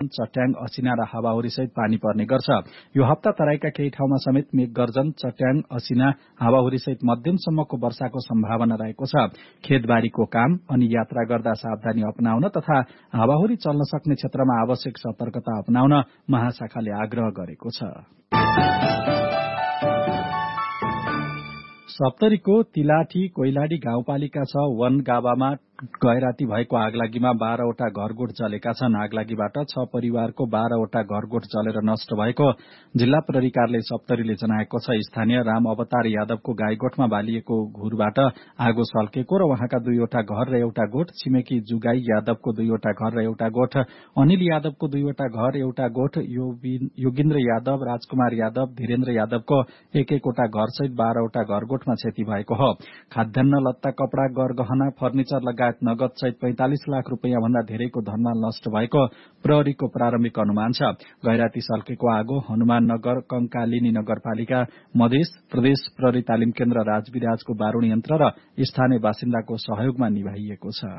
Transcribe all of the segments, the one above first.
चट्याङ, असिना र हावाहुरी सहित पानी पर्ने गर्छ। यो हप्ता तराईका केही ठाउँमा समेत मेघगर्जन, चट्याङ, असिना, हावाहुरी सहित मध्यमसम्मको वर्षाको सम्भावना रहेको छ। खेतबारीको काम अनि यात्रा गर्दा सावधानी अपनाउन तथा हावाहुरी चल्न सक्ने क्षेत्रमा आवश्यक सतर्कता अपनाउन महाशाखाले आग्रह गरेको छ। सप्तरीको तिलाठी कोइलाडी गाउँपालिका 6 वनगावामा गैराती भएको आगलागीमा 12वटा घरगोठ जलेका छन्। आगलागीबाट 6 परिवारको 12वटा घरगोठ जलेर नष्ट भएको जिल्ला प्रहरी कार्यालय सप्तरीले जनाएको छ। स्थानीय राम अवतार यादवको गाईगोठमा बालिएको घुरबाट आगो सल्केको र उहाँका 2वटा घर र एउटा गोठ, छिमेकी जुगाई यादवको 2वटा घर र एउटा गोठ, अनिल यादवको 2वटा घर, एउटा गोठ, योगिन्द्र यादव, राजकुमार यादव, धीरेन्द्र यादवको एक-एकवटा घर सहित 12वटा घरगोठमा क्षति भएको हो। खाद्यान्न, लत्ता, कपड़ा, गरगहना, फर्निचर लगायत नगद सहित 45 लाख रुपैयाँ भन्दा धेरैको धनमाल नष्ट भएको प्रहरीको प्रारम्भिक अनुमान छ। गैराती सल्केको आगो हनुमान नगर, कंकालिनी नगरपालिका, मधेस प्रदेश प्रहरी तालिम केन्द्र राजविराजको बारूण यन्त्र र स्थानीय बासिन्दाको सहयोगमा निभाइएको छ।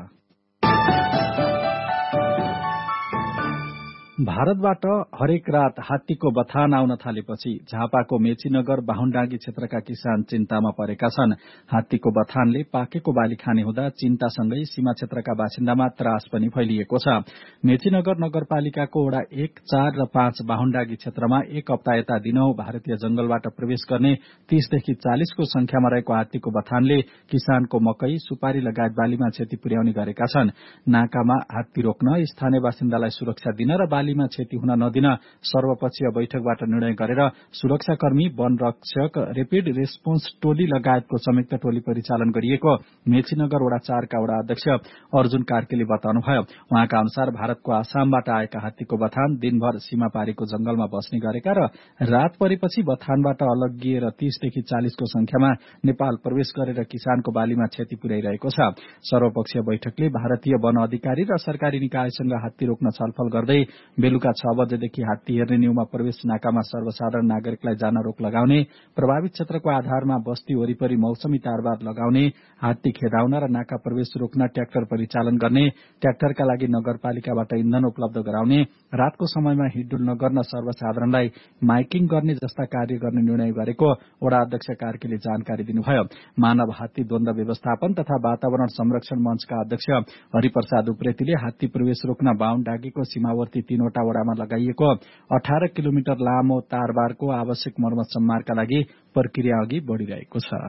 भारतबाट हरेक रात हात्तीको बथान आउन थालेपछि झापाको मेचीनगर बाहुनडाँगी क्षेत्रका किसान चिन्तामा परेका छन्। हात्तीको बथानले पाकेको बाली खाने हुँदा चिन्तासँगै सीमा क्षेत्रका बासिन्दामा त्रास पनि फैलिएको छ। मेचीनगर नगरपालिकाको वडा 1, 4 र 5 बाहुनडाँगी क्षेत्रमा एक हप्ता यता दिनहुँ भारतीय जंगलबाट प्रवेश गर्ने 30 देखि 40 को संख्यामा रहेको हात्तीको बथानले किसानको मकै, सुपारी लगायत बालीमा क्षति पुर्याउने गरेका छन्। नाकामा हात्ती रोक्न, स्थानीय बासिन्दालाई सुरक्षा दिन र बालीमा क्षति हुन नदिन सर्वपक्षीय बैठकबाट निर्णय गरेर सुरक्षाकर्मी, वनरक्षक, रेपिड रेस्पोन्स टोली लगायतको संयुक्त टोली परिचालन गरिएको मेचीनगर वडा 4 का वडा अध्यक्ष अर्जुन कार्कीले बताउनुभयो। उहाँका अनुसार भारतको आसामबाट आएका हात्तीको बथान दिनभर सीमापारीको जंगलमा बस्ने गरेका र रात परेपछि बथानबाट अलग्गिएर 30 देखि 40 को संख्यामा नेपाल प्रवेश गरेर किसानको बालीमा क्षति पुर्याइरहेको छ। सर्वपक्षीय बैठकले भारतीय वन अधिकारी र सरकारी निकायसँग हात्ती रोक्न छलफल गर्दै बेलुका 6 बजेदेखि हात्ती हेर्ने न्यूमा प्रवेश नाकामा सर्वसाधारण नागरिकलाई जान रोक लगाउने, प्रभावित क्षेत्रको आधारमा बस्ती वरिपरि मौसमी तारबार लगाउने, हात्ती खेदाउन र नाका प्रवेश रोक्न ट्र्याक्टर परिचालन गर्ने, ट्र्याक्टरका लागि नगरपालिकाबाट इन्धन उपलब्ध गराउने, रातको समयमा हिँडडुल नगर्न सर्वसाधारणलाई माइकिङ गर्ने जस्ता कार्य गर्ने निर्णय गरेको वडा अध्यक्ष कार्कीले जानकारी दिनुभयो। मानव हात्ती द्वन्द व्यवस्थापन तथा वातावरण संरक्षण मञ्चका अध्यक्ष हरिप्रसाद उप्रेतीले हात्ती प्रवेश रोक्न बाहुनडाँगीको सीमावर्ती 3 वटा वडामा लगाइएको 18 किलोमिटर लामो तारबारको आवश्यक मर्मत सम्मारका लागि प्रक्रिया अघि बढ़िरहेको छ।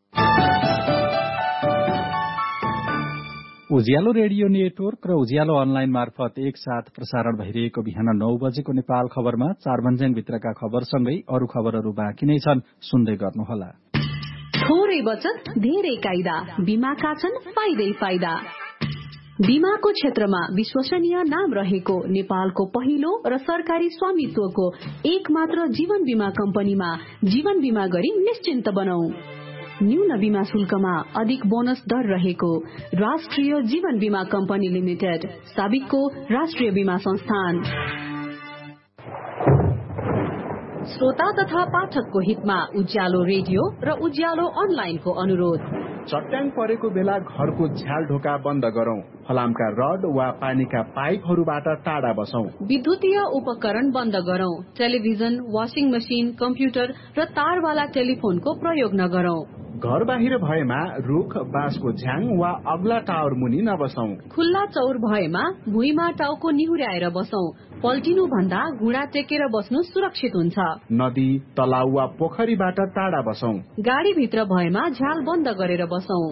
उज्यालो रेडियो नेटवर्क र उज्यालो अनलाइन मार्फत एकसाथ प्रसारण भइरहेको बिहान 9 बजेको नेपाल खबरमा 4 भन्ज्याङभित्रका खबरसँगै अरू खबरहरू बाँकी नै छन्, सुन्दै गर्नुहोला। थोरै बचत धेरै कायदा, बीमाका छन् फाइदै फाइदा। बीमाको क्षेत्रमा विश्वसनीय नाम रहेको नेपालको पहिलो र सरकारी स्वामित्वको एकमात्र जीवन बीमा कम्पनीमा जीवन बीमा गरी निश्चिन्त बनाऊ। न्यून बीमा शुल्कमा अधिक बोनस दर रहेको राष्ट्रिय जीवन बीमा कम्पनी लिमिटेड, साबिकको राष्ट्रिय बीमा संस्थान। श्रोता तथा पाठकको हितमा उज्यालो रेडियो र उज्यालो अनलाइनको अनुरोध। चट्याङ परेको बेला घरको झ्याल ढोका बन्द गरौं, फलामका रड वा पानीका पाइपहरूबाट टाढा बसौं, विद्युतीय उपकरण बन्द गरौं, टेलिभिजन, वाशिङ मशिन, कम्प्युटर र तारवाला टेलिफोनको प्रयोग नगरौं। घर बाहिर भएमा रुख, बाँसको झ्याङ वा अग्ला टावर मुनि नबसौं। खुल्ला चौर भएमा भुइँमा टाउको निहुर्याएर बसौं। पल्टिनु भन्दा घुँडा टेकेर बस्नु सुरक्षित हुन्छ। नदी, तलाउ वा पोखरीबाट टाढा बसौं। गाडी भित्र भएमा झ्याल बन्द गरेर बसौं।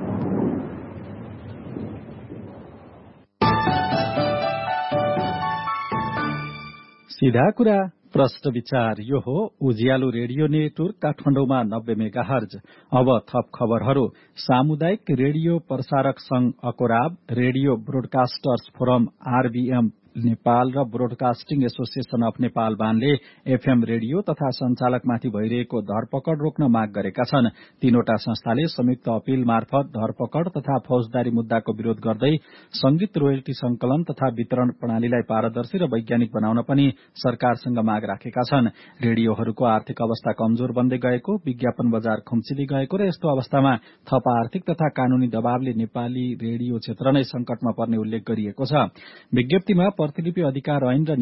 सीधा कुरा, प्रश्न विचार, यो हो उज्यालो रेडियो नेटवर्क काठमाडौँमा 90 मेगाहर्ज। अब थप खबरहरू। सामुदायिक रेडियो प्रसारक संघ अकोराब, रेडियो ब्रोडकास्टर्स फोरम आरबीएम नेपाल र broadcasting association of Nepal बानले FM radio तथा संचालकमाथि भइरहेको धरपकड रोक्न माग गरेका छन्। तीनवटा संस्थाले संयुक्त अपील मार्फत धरपकड तथा फौजदारी मुद्दाको विरोध गर्दै संगीत रोयल्टी संकलन तथा वितरण प्रणालीलाई पारदर्शी र वैज्ञानिक बनाउन पनि सरकारसँग माग राखेका छन्। रेडियोहरूको आर्थिक अवस्था कमजोर बन्दै गएको, विज्ञापन बजार खुम्चिँदै गएको र यस्तो अवस्थामा थप आर्थिक तथा कानूनी दबावले नेपाली रेडियो क्षेत्र नै संकटमा पर्ने उल्लेख गरिएको छ। विज्ञप्तिमा प्रतिलिपि अधिकार ऐन र